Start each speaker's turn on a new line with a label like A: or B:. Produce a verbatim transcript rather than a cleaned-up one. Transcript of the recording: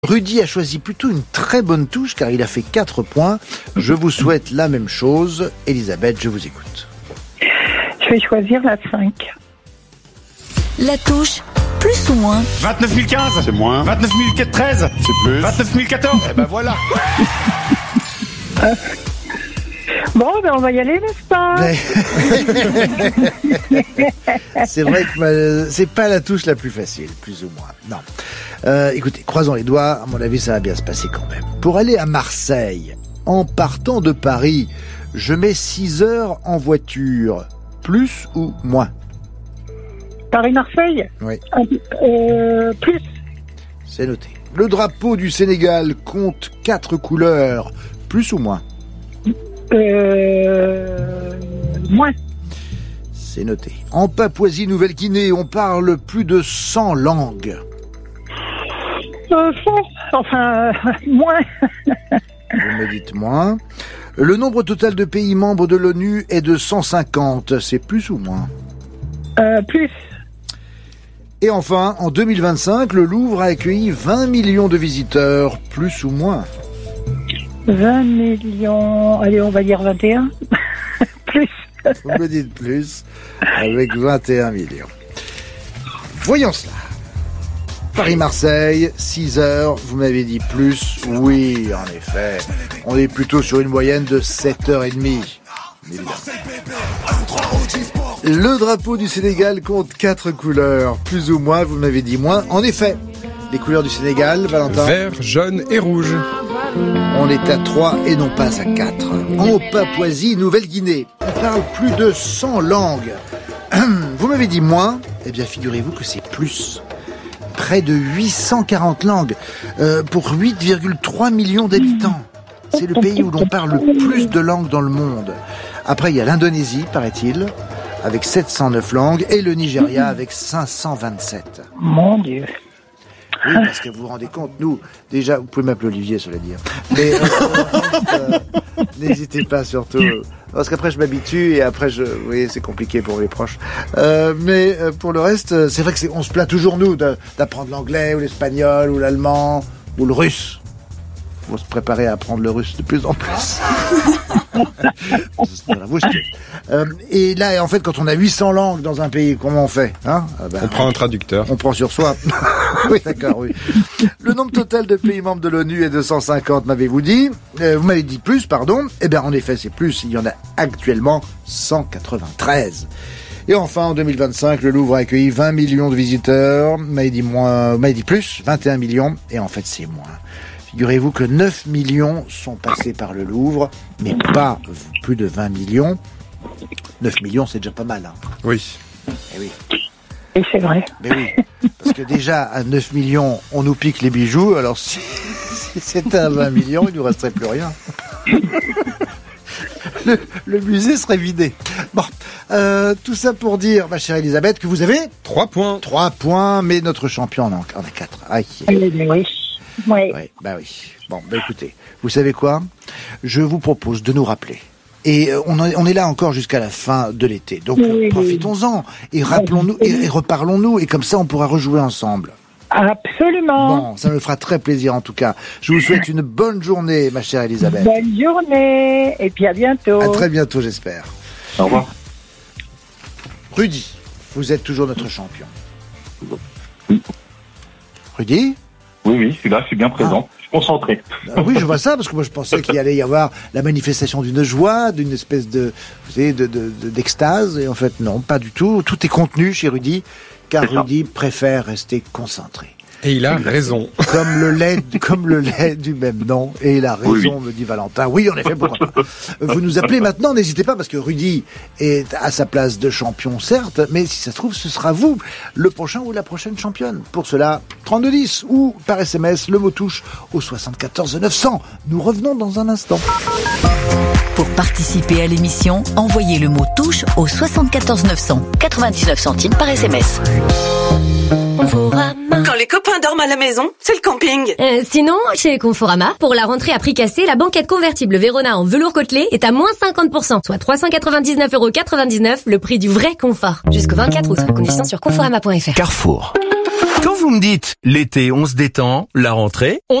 A: Rudy a choisi plutôt une très bonne touche car il a fait quatre points. Je vous souhaite la même chose. Elisabeth, je vous écoute.
B: Je vais choisir la cinq.
C: La touche, plus ou moins?
D: vingt-neuf mille quinze,
E: c'est moins.
D: vingt-neuf mille treize,
E: c'est plus.
D: vingt-neuf mille quatorze,
E: eh ben voilà.
B: Bon, ben on va y aller, n'est-ce pas?
A: C'est vrai que ma... c'est pas la touche la plus facile, plus ou moins. Non. Euh, écoutez, croisons les doigts. À mon avis, ça va bien se passer quand même. Pour aller à Marseille, en partant de Paris, je mets six heures en voiture. Plus ou moins?
B: Paris-Marseille?
A: Oui.
B: Euh, plus.
A: C'est noté. Le drapeau du Sénégal compte quatre couleurs. Plus ou moins?
B: Euh, moins.
A: C'est noté. En Papouasie-Nouvelle-Guinée, on parle plus de cent langues.
B: Euh, faux. Enfin, moins.
A: Vous me dites moins. Le nombre total de pays membres de l'ONU est de cent cinquante. C'est plus ou moins?
B: Euh, plus.
A: Et enfin, en deux mille vingt-cinq, le Louvre a accueilli vingt millions de visiteurs. Plus ou moins?
B: vingt millions, allez, on va dire vingt et un. Plus.
A: Vous me dites plus, avec vingt et un millions. Voyons cela. Paris-Marseille, six heures, vous m'avez dit plus. Oui, en effet, on est plutôt sur une moyenne de sept heures trente. Le drapeau du Sénégal compte quatre couleurs. Plus ou moins, vous m'avez dit moins. En effet, les couleurs du Sénégal, Valentin?
E: Vert, jaune et rouge.
A: On est à trois et non pas à quatre. En Papouasie, Nouvelle-Guinée, on parle plus de cent langues. Vous m'avez dit moins? Eh bien, figurez-vous que c'est plus. Près de huit cent quarante langues euh, pour huit virgule trois millions d'habitants. C'est le pays où l'on parle le plus de langues dans le monde. Après, il y a l'Indonésie, paraît-il, avec sept cent neuf langues, et le Nigeria avec cinq cent vingt-sept.
B: Mon Dieu.
A: Oui, parce que vous vous rendez compte, nous, déjà, vous pouvez m'appeler Olivier, cela dire. Mais euh, euh, n'hésitez pas surtout, parce qu'après je m'habitue et après je, vous voyez, c'est compliqué pour les proches. Euh, mais euh, pour le reste, c'est vrai que c'est, on se plaint toujours nous de, d'apprendre l'anglais ou l'espagnol ou l'allemand ou le russe. Il faut se préparer à apprendre le russe de plus en plus. euh, et là, en fait, quand on a huit cents langues dans un pays, comment on fait, hein? Ah ben,
E: on prend un traducteur.
A: On prend sur soi. Oui, d'accord, oui. Le nombre total de pays membres de l'ONU est de cent cinquante, m'avez-vous dit? euh, Vous m'avez dit plus, pardon. Eh bien, en effet, c'est plus. Il y en a actuellement cent quatre-vingt-treize. Et enfin, en deux mille vingt-cinq, le Louvre a accueilli vingt millions de visiteurs. Vous m'avez dit moins, vous m'avez dit plus, vingt et un millions. Et en fait, c'est moins. Figurez-vous que neuf millions sont passés par le Louvre, mais pas plus de vingt millions. neuf millions, c'est déjà pas mal. Hein.
E: Oui.
A: Eh oui.
B: Et c'est vrai.
A: Mais oui, parce que déjà, à neuf millions, on nous pique les bijoux, alors si, si c'était à vingt millions, il ne nous resterait plus rien. Le, le musée serait vidé. Bon, euh, tout ça pour dire, ma chère Elisabeth, que vous avez
E: Trois points.
A: Trois points, mais notre champion en a, en a quatre. Aïe.
B: Oui. Oui.
A: Oui, bah oui. Bon, bah écoutez, vous savez quoi? Je vous propose de nous rappeler. Et on, on est là encore jusqu'à la fin de l'été. Donc oui, profitons-en et rappelons-nous et, et reparlons-nous et comme ça on pourra rejouer ensemble.
B: Absolument.
A: Bon, ça me fera très plaisir en tout cas. Je vous souhaite une bonne journée, ma chère Elisabeth.
B: Bonne journée et puis à bientôt.
A: À très bientôt, j'espère.
D: Au revoir.
A: Rudy, vous êtes toujours notre champion. Rudy?
D: Oui, oui, je suis là, je suis bien présent. Ah. Je suis concentré.
A: Euh, oui, je vois ça, parce que moi je pensais qu'il allait y avoir la manifestation d'une joie, d'une espèce de, vous savez, de, de, de, d'extase, et en fait non, pas du tout. Tout est contenu chez Rudy, car Rudy préfère rester concentré.
E: Et il a raison.
A: Comme le lait, comme le lait du même nom. Et il a raison, oui, oui. Me dit Valentin. Oui, en effet, pourquoi pas. Vous nous appelez maintenant, n'hésitez pas, parce que Rudy est à sa place de champion, certes, mais si ça se trouve, ce sera vous, le prochain ou la prochaine championne. Pour cela, trente-deux dix ou par S M S, le mot touche au soixante-quatorze neuf cents. Nous revenons dans un instant.
C: Pour participer à l'émission, envoyez le mot touche au soixante-quatorze neuf cents. quatre-vingt-dix-neuf centimes par S M S.
F: Quand les copains dorment à la maison, c'est le camping.
G: Euh, sinon, chez Conforama, pour la rentrée à prix cassé, la banquette convertible Vérona en velours côtelé est à moins cinquante pour cent, soit trois cent quatre-vingt-dix-neuf euros quatre-vingt-dix-neuf, le prix du vrai confort. Jusqu'au vingt-quatre août, conditions sur conforama point f r.
H: Carrefour. Quand vous me dites, l'été, on se détend, la rentrée, on